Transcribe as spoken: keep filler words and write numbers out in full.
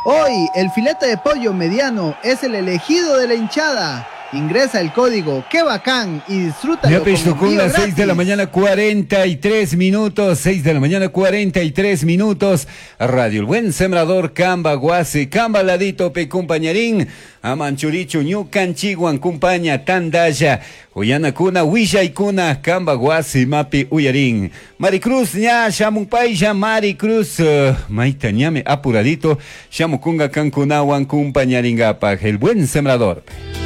Hoy, el filete de pollo mediano es el elegido de la hinchada. Ingresa el código ¡Qué bacán! Y disfrútalo. Ya pecho con las seis de la gratis. mañana, cuarenta y tres minutos. seis de la mañana, cuarenta y tres minutos. Radio El Buen Sembrador, Camba, Guase, Camba, Ladito, Pe, compañerín. Amanchurichu, Ñucan, Chiguan, compaña, Tandaya. Uyana Kuna, Huilla y Kuna, Camba, Guase, Mapi, Uyarín. Maricruz, ña, Shamunpay, ya Maricruz. Uh, Maita, ñame, apuradito. Shamukunga, Cancunawan, compañaringapa. El Buen Sembrador.